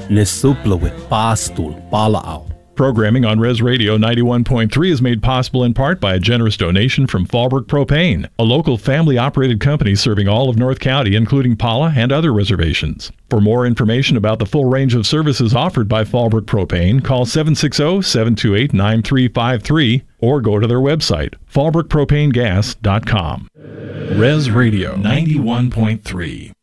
Nesuplawit pastul palaaw. Programming on Res Radio 91.3 is made possible in part by a generous donation from Fallbrook Propane, a local family-operated company serving all of North County, including Pala and other reservations. For more information about the full range of services offered by Fallbrook Propane, call 760-728-9353 or go to their website, fallbrookpropanegas.com. Res Radio 91.3.